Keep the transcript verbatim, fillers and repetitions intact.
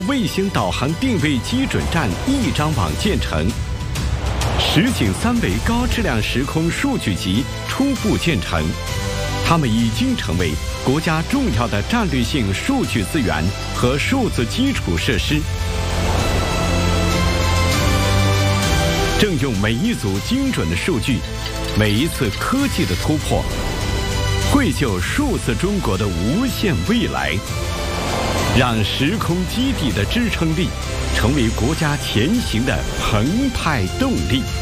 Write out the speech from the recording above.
卫星导航定位基准站一张网建成，实景三维高质量时空数据集初步建成，它们已经成为国家重要的战略性数据资源和数字基础设施。正用每一组精准的数据，每一次科技的突破，绘就数字中国的无限未来，让时空基地的支撑力成为国家前行的澎湃动力。